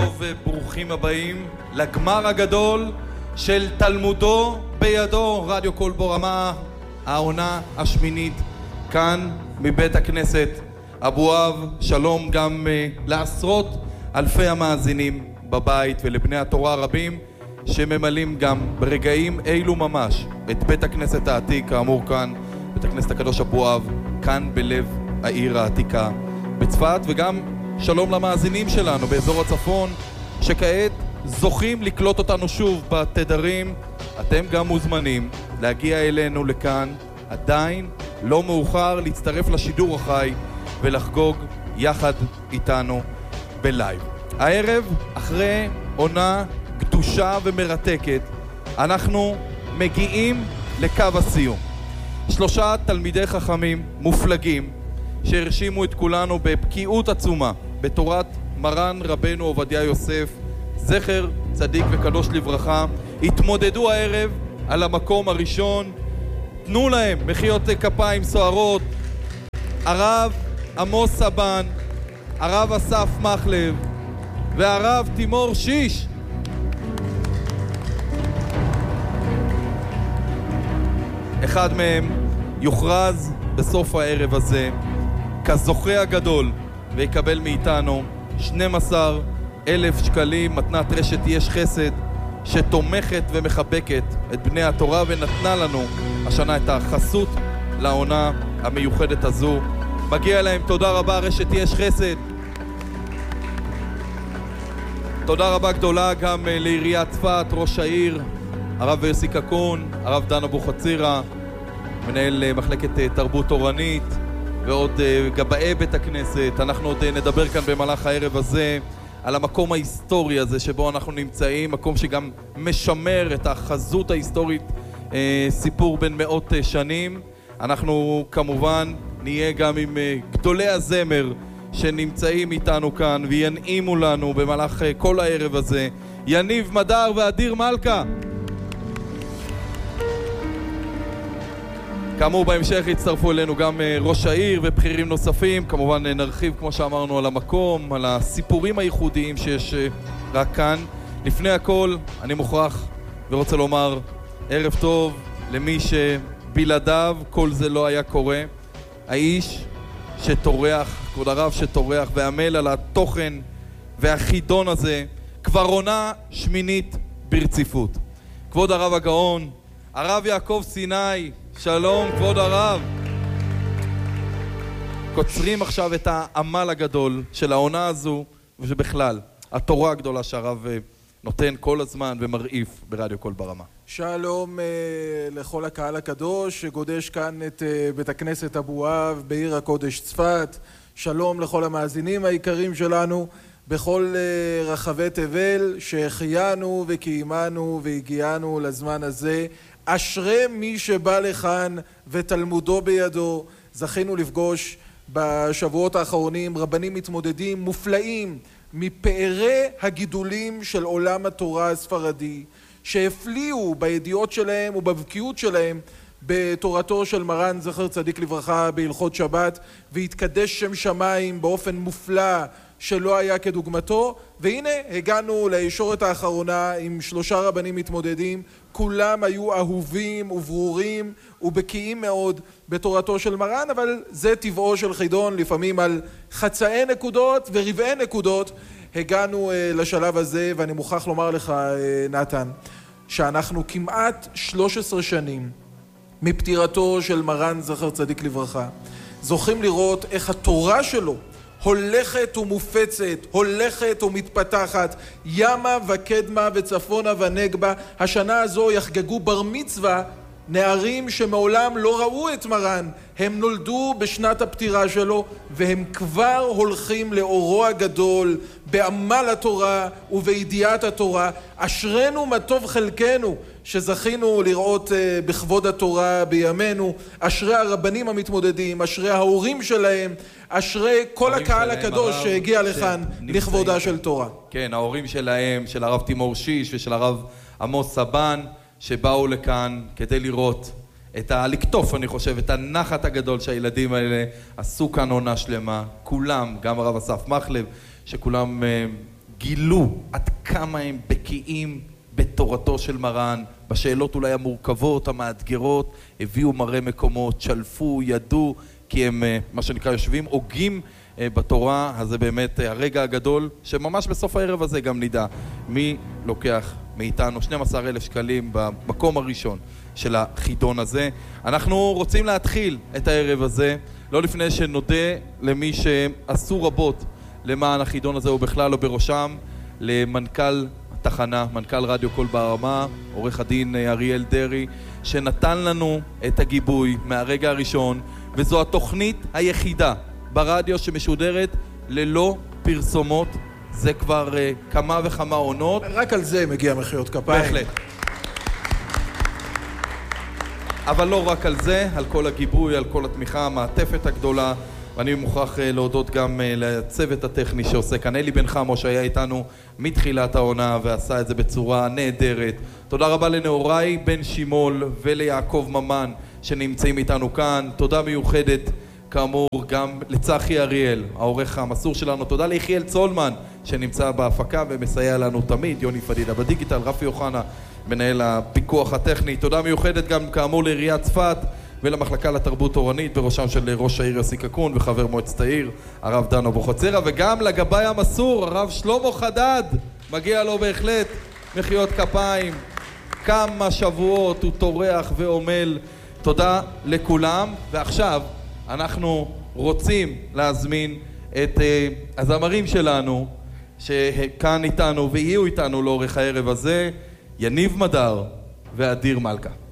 טוב וברוכים הבאים לגמר הגדול של תלמודו בידו, רדיו קול ברמה, העונה השמינית, כאן מבית הכנסת אבואב. שלום גם לעשרות אלפי המאזינים בבית ולבני התורה הרבים שממלאים גם ברגעים אילו ממש את בית הכנסת העתיק, כאמור כאן, בית הכנסת הקדוש אבואב, כאן בלב העיר העתיקה בצפת, וגם שלום למאזינים שלנו באזור הצפון שכעת זוכים לקלוט אותנו שוב בתדרים. אתם גם מוזמנים להגיע אלינו לכאן, עדיין לא מאוחר להצטרף לשידור החי ולחגוג יחד איתנו בלייב. הערב, אחרי עונה קדושה ומרתקת, אנחנו מגיעים לקו הסיום. 3 תלמידי חכמים מופלגים שהרשימו את כולנו בבקיאות עצומה בתורת מרן רבנו עובדיה יוסף, זכר צדיק וקדוש לברכה, התמודדו הערב על המקום הראשון. תנו להם מחיאות כפיים סוערות. הרב עמוס סבן, הרב אסף מחלב והרב תימור שיש. אחד מהם יוכרז בסוף הערב הזה כזוכה הגדול ויקבל מאיתנו 12,000 שקלים מתנת רשת יש חסד שתומכת ומחבקת את בני התורה ונתנה לנו השנה את החסות לעונה המיוחדת הזו. מגיע להם תודה רבה רשת יש חסד. תודה רבה גדולה גם לעיריית צפת, ראש העיר הרב יוסי קקון, הרב דן אבוחצירה, מנהל מחלקת תרבות תורנית ועוד גבאי בית הכנסת. אנחנו עוד נדבר כאן במהלך הערב הזה על המקום ההיסטורי הזה שבו אנחנו נמצאים, מקום שגם משמר את החזות ההיסטורית, סיפור בין מאות שנים. אנחנו כמובן נהיה גם עם גדולי הזמר שנמצאים איתנו כאן וינעימו לנו במהלך כל הערב הזה, יניב מדר ואדיר מלכה. כאמור בהמשך יצטרפו אלינו גם ראש העיר ובחירים נוספים. כמובן נרחיב כמו שאמרנו על המקום, על הסיפורים הייחודיים שיש רק כאן. לפני הכל אני מוכרח ורוצה לומר ערב טוב למי שבלעדיו כל זה לא היה קורה, האיש שטורח, כבוד הרב שטורח ועמל על התוכן והחידון הזה כבר עונה שמינית ברציפות, כבוד הרב הגאון הרב יעקב סיני. שלום כבוד הרב. קוצרים עכשיו את העמל הגדול של העונה הזו ושבכלל התורה הגדולה שהרב נותן כל הזמן ומרעיף ברדיו קול ברמה. שלום לכל הקהל הקדוש שגודש כאן את בית הכנסת אבואב בעיר הקודש צפת. שלום לכל המאזינים היקרים שלנו בכל רחבי תבל שהחיינו וקיימנו והגיענו לזמן הזה. אשרי מי שבא לכאן ותלמודו בידו. זכינו לפגוש בשבועות האחרונים רבנים מתמודדים מופלאים מפארי הגידולים של עולם התורה הספרדי שהפליאו בידיעות שלהם ובבקיאות שלהם בתורתו של מרן זכר צדיק לברכה בהלכות שבת, והתקדש שם שמיים באופן מופלא שלא היה כדוגמתו. והנה הגענו לישורת האחרונה עם 3 רבנים מתמודדים, כולם היו אהובים וברורים ובקיאים מאוד בתורתו של מרן, אבל זה טבעו של חידון, לפעמים על חצאי נקודות ורבעי נקודות. הגענו לשלב הזה ואני מוכרח לומר לך נתן שאנחנו כמעט 13 שנים מפטירתו של מרן זכר צדיק לברכה זוכים לראות איך התורה שלו הולכת ומופצת, הולכת ומתפתחת, ימה וקדמה וצפונה ונגבה. השנה הזו יחגגו בר מצווה נערים שמעולם לא ראו את מרן, הם נולדו בשנת הפטירה שלו והם כבר הולכים לאורו הגדול בעמל התורה ובידיעת התורה. אשרנו מה טוב חלקנו שזכינו לראות בכבוד התורה בימינו. אשרי הרבנים המתמודדים, אשרי ההורים שלהם, אשרי כל הקהל הקדוש שהגיע לכאן לכבודה של תורה. כן, ההורים שלהם, של הרב תימור שיש ושל הרב עמוס סבן, שבאו לכאן כדי לראות לקטוף, אני חושב, את הנחת הגדול שהילדים האלה עשו כאן עונה שלמה. כולם, גם הרב אסף מחלב, שכולם גילו עד כמה הם בקיאים בתורתו של מרן, בשאלות אולי המורכבות, המאתגרות, הביאו מראה מקומות, שלפו, ידעו, כי הם, מה שנקרא, יושבים, הוגים בתורה. אז זה באמת הרגע הגדול, שממש בסוף הערב הזה גם נדע מי לוקח מאיתנו 12,000 שקלים במקום הראשון של החידון הזה. אנחנו רוצים להתחיל את הערב הזה, לא לפני שנודה למי שעשו רבות למען החידון הזה, ובכלל לא בראשם, למנכ"ל התחנה, מנכ"ל רדיו קול ברמה, עורך הדין אריאל דרי, שנתן לנו את הגיבוי מהרגע הראשון, וזו התוכנית היחידה ברדיו שמשודרת ללא פרסומות. זה כבר כמה וכמה עונות. רק על זה מגיע מחיאות כפיים. בהחלט. אבל לא רק על זה, על כל הגיבוי, על כל התמיכה, המעטפת הגדולה. ואני מוכרח להודות גם לצוות הטכני שעושה כאן, אלי בן חמו שהיה איתנו מתחילת העונה ועשה את זה בצורה נהדרת. תודה רבה לנאורי בן שימול וליעקב ממן שנמצאים איתנו כאן. תודה מיוחדת כאמור גם לצחי אריאל, העורך המסור שלנו. תודה ליחיאל צולמן שנמצא בהפקה ומסייע לנו תמיד, יוני פדידה בדיגיטל, רפי אוחנה מנהל הפיקוח הטכני. תודה מיוחדת גם כאמור לעיריית צפת ולמחלקה לתרבות תורנית בראשם של ראש העיר יוסי קקון וחבר מועצת העיר הרב דן אבוחצירא, וגם לגבאי המסור הרב שלמה חדד, מגיע לו בהחלט מחיאות כפיים. כמה שבועות הוא טורח ועומל. תודה לכולם. ועכשיו אנחנו רוצים להזמין את הזמרים שלנו שכאן איתנו ויהיו איתנו לאורך הערב הזה, יניב מדר ואדיר מלכה.